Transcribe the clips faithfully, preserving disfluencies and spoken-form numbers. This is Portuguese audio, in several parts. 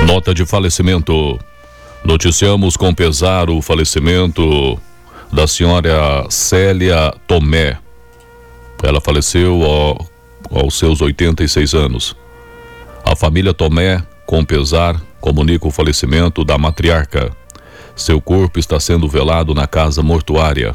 Nota de falecimento. Noticiamos com pesar o falecimento da senhora Célia Tomé. Ela faleceu ao, aos seus oitenta e seis anos. A família Tomé, com pesar, comunica o falecimento da matriarca. Seu corpo está sendo velado na casa mortuária.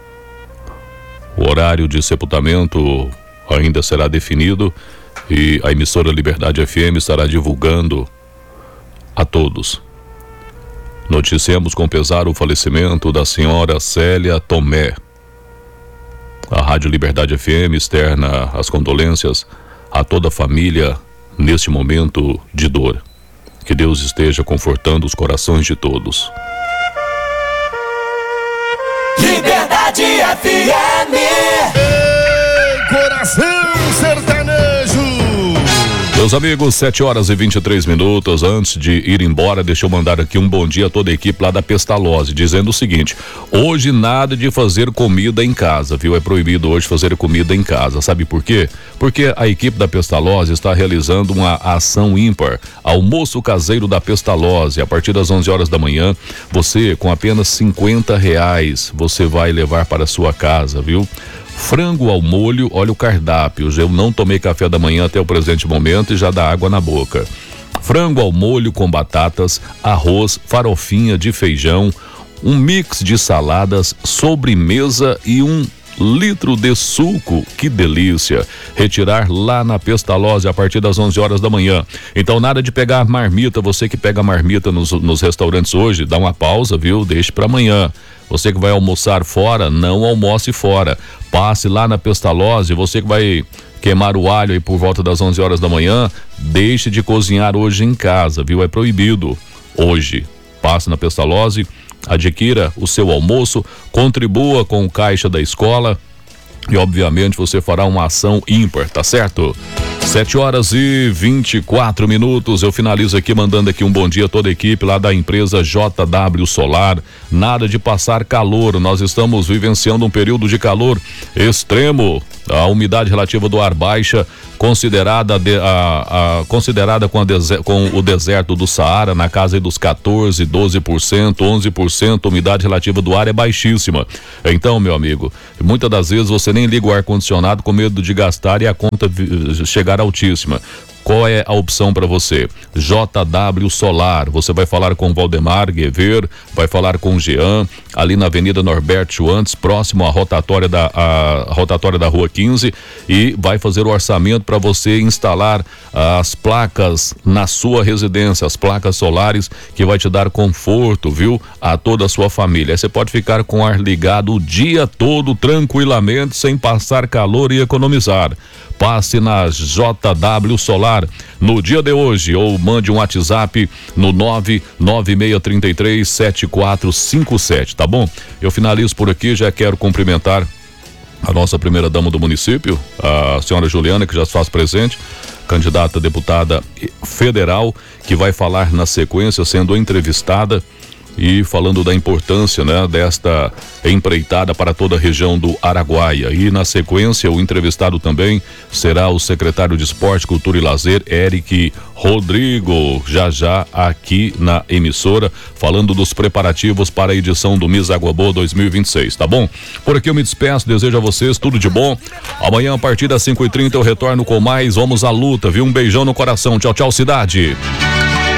O horário de sepultamento ainda será definido e a emissora Liberdade F M estará divulgando a todos. Noticiamos com pesar o falecimento da senhora Célia Tomé. A Rádio Liberdade F M externa as condolências a toda a família neste momento de dor. Que Deus esteja confortando os corações de todos. Liberdade F M. Ei, coração sertanejo. Meus amigos, sete horas e vinte e três minutos. Antes de ir embora, deixa eu mandar aqui um bom dia a toda a equipe lá da Pestalozzi, dizendo o seguinte: hoje nada de fazer comida em casa, viu? É proibido hoje fazer comida em casa. Sabe por quê? Porque a equipe da Pestalozzi está realizando uma ação ímpar, almoço caseiro da Pestalozzi. A partir das onze horas da manhã, você com apenas cinquenta reais, você vai levar para a sua casa, viu? Frango ao molho, olha o cardápio. Eu não tomei café da manhã até o presente momento e já dá água na boca. Frango ao molho com batatas, arroz, farofinha de feijão, um mix de saladas, sobremesa e um litro de suco. Que delícia! Retirar lá na Pestalozzi a partir das onze horas da manhã. Então nada de pegar marmita. Você que pega marmita nos, nos restaurantes hoje, dá uma pausa, viu? Deixe para amanhã. Você que vai almoçar fora, não almoce fora. Passe lá na Pestalozzi. Você que vai queimar o alho aí por volta das onze horas da manhã, deixe de cozinhar hoje em casa, viu? É proibido hoje. Passe na Pestalozzi, adquira o seu almoço, contribua com o caixa da escola e obviamente você fará uma ação ímpar, tá certo? sete horas e vinte e quatro minutos. Eu finalizo aqui mandando aqui um bom dia a toda a equipe lá da empresa J W Solar. Nada de passar calor, nós estamos vivenciando um período de calor extremo. A umidade relativa do ar baixa, considerada, de, a, a, considerada com, a deser, com o deserto do Saara, na casa dos quatorze, doze por cento, onze por cento, a umidade relativa do ar é baixíssima. Então, meu amigo, muitas das vezes você nem liga o ar-condicionado com medo de gastar e a conta chegar altíssima. Qual é a opção para você? J W Solar. Você vai falar com Valdemar Guever, vai falar com Jean, ali na Avenida Norberto Schwantz, próximo à rotatória da, a, rotatória da Rua quinze, e vai fazer o orçamento para você instalar as placas na sua residência, as placas solares que vai te dar conforto, viu? A toda a sua família. Aí você pode ficar com o ar ligado o dia todo, tranquilamente, sem passar calor e economizar. Passe na J W Solar no dia de hoje ou mande um WhatsApp no nove nove seis três três sete quatro cinco sete, tá bom? Eu finalizo por aqui, já quero cumprimentar a nossa primeira dama do município, a senhora Juliana, que já se faz presente, candidata a deputada federal, que vai falar na sequência, sendo entrevistada e falando da importância, né, desta empreitada para toda a região do Araguaia. E na sequência, o entrevistado também será o secretário de Esporte, Cultura e Lazer, Eric Rodrigo, já já aqui na emissora, falando dos preparativos para a edição do Miss Água Boa dois mil e vinte e seis, tá bom? Por aqui eu me despeço, desejo a vocês tudo de bom. Amanhã, a partir das cinco e trinta, eu retorno com mais. Vamos à luta, viu? Um beijão no coração. Tchau, tchau, cidade.